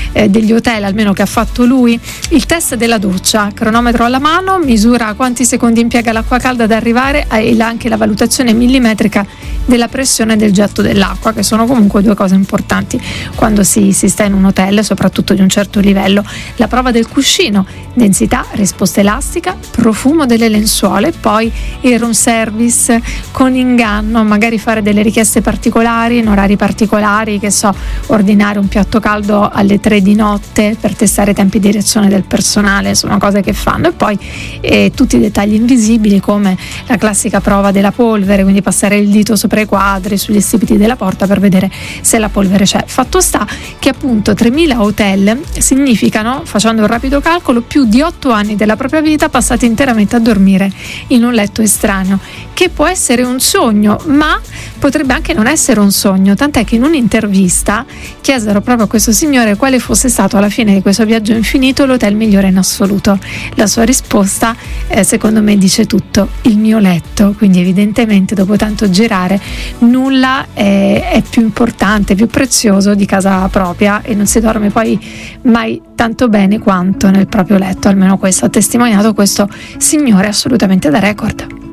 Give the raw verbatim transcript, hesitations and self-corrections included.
eh, degli hotel, almeno che ha fatto lui. Il test della doccia, cronometro alla mano, misura quanti secondi impiega l'acqua calda ad arrivare e anche la valutazione millimetrica della pressione del getto dell'acqua, che sono comunque due cose importanti quando si, si sta in un hotel, soprattutto di un certo livello. La prova del cuscino, densità, risposta elastica, profumo delle lenzuole, poi il room service con inganno, magari fare delle richieste particolari in orari particolari, che so, ordinare un piatto caldo alle tre di notte per testare i tempi di reazione del personale, sono cose che fanno. E poi eh, tutti i dettagli invisibili, come la classica prova della polvere, quindi passare il dito sopra i quadri, sugli stipiti della porta per vedere se la polvere c'è. Fatto sta che appunto tremila hotel significano, facendo un rapido calcolo, più di otto anni della propria vita passati interamente a dormire in un letto estraneo, che può essere un sogno, ma potrebbe anche non essere un sogno, tant'è che in un'intervista chiesero proprio a questo signore quale fosse stato alla fine di questo viaggio infinito l'hotel migliore in assoluto. La sua risposta eh, secondo me dice tutto: il mio letto. Quindi evidentemente dopo tanto girare nulla è, è più importante, più prezioso di casa propria, e non si dorme poi mai tanto bene quanto nel proprio letto. Almeno questo ha testimoniato questo signore assolutamente da record.